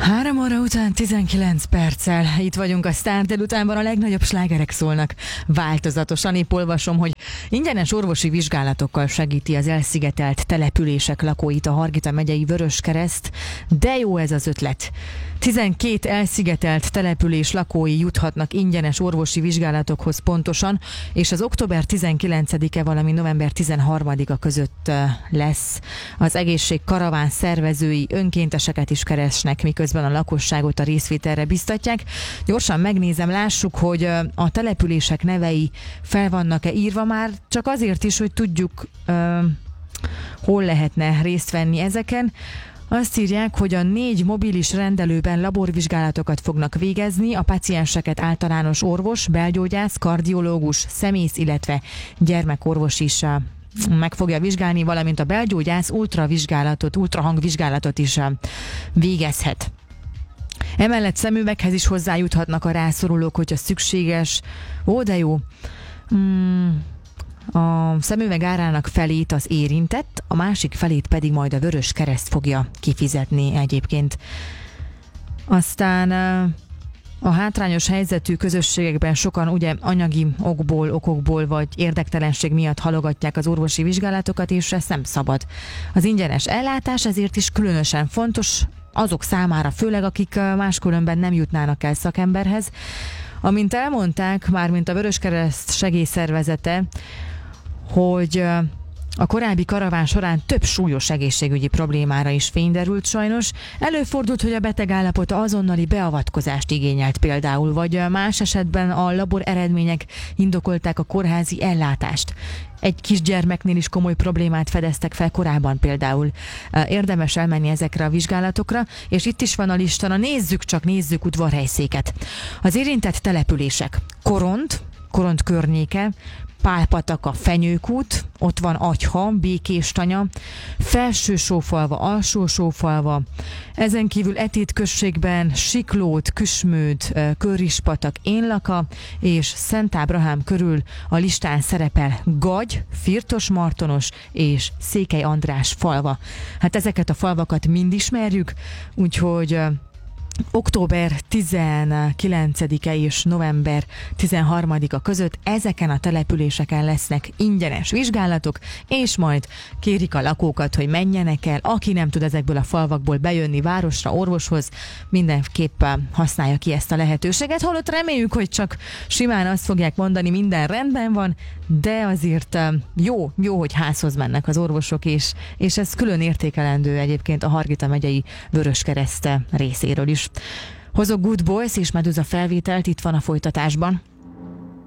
3 óra után 19 perccel itt vagyunk a Sztár délutánban, a legnagyobb slágerek szólnak változatosan. Épp olvasom, hogy ingyenes orvosi vizsgálatokkal segíti az elszigetelt települések lakóit a Hargita megyei Vöröskereszt. De jó ez az ötlet! 12 elszigetelt település lakói juthatnak ingyenes orvosi vizsgálatokhoz pontosan, és az október 19-e, valami november 13-a között lesz. Az egészség karaván szervezői önkénteseket is keresnek, miközben a lakosságot a részvételre biztatják. Gyorsan megnézem, lássuk, hogy a települések nevei fel vannak-e írva már, csak azért is, hogy tudjuk, hol lehetne részt venni ezeken. Azt írják, hogy a 4 mobilis rendelőben laborvizsgálatokat fognak végezni, a pacienseket általános orvos, belgyógyász, kardiológus, szemész, illetve gyermekorvos is meg fogja vizsgálni, valamint a belgyógyász ultrahangvizsgálatot is végezhet. Emellett szemüveghez is hozzájuthatnak a rászorulók, hogyha szükséges. Ó, de jó! A szemüveg árának felét az érintett, a másik felét pedig majd a Vöröskereszt fogja kifizetni egyébként. Aztán a hátrányos helyzetű közösségekben sokan ugye anyagi okokból vagy érdektelenség miatt halogatják az orvosi vizsgálatokat, és ez nem szabad. Az ingyenes ellátás ezért is különösen fontos azok számára, főleg akik máskülönben nem jutnának el szakemberhez. Amint elmondták, mármint a Vöröskereszt segélyszervezete, hogy a korábbi karaván során több súlyos egészségügyi problémára is fény derült sajnos. Előfordult, hogy a beteg állapota azonnali beavatkozást igényelt például, vagy más esetben a labor eredmények indokolták a kórházi ellátást. Egy kisgyermeknél is komoly problémát fedeztek fel korábban például. Érdemes elmenni ezekre a vizsgálatokra, és itt is van a listán, nézzük udvarhelyszéket. Az érintett települések: Koront környéke, Pálpataka, Fenyőkút, ott van Agyha, Békéstanya, Felső-Sófalva, Alsó-Sófalva, ezen kívül Etét községben Siklót, Küsmőd, Körrispatak, Énlaka és Szent Ábrahám körül a listán szerepel Gagy, Firtos-Martonos és Székely András falva. Hát ezeket a falvakat mind ismerjük, úgyhogy október 19-e és november 13-a között ezeken a településeken lesznek ingyenes vizsgálatok, és majd kérik a lakókat, hogy menjenek el. Aki nem tud ezekből a falvakból bejönni városra, orvoshoz, mindenképp használja ki ezt a lehetőséget. Holott reméljük, hogy csak simán azt fogják mondani, minden rendben van, de azért jó, hogy házhoz mennek az orvosok, és ez külön értékelendő egyébként a Hargita megyei Vöröskereszt részéről is. Hozok Good Boys és Meduza felvételt, itt van a folytatásban.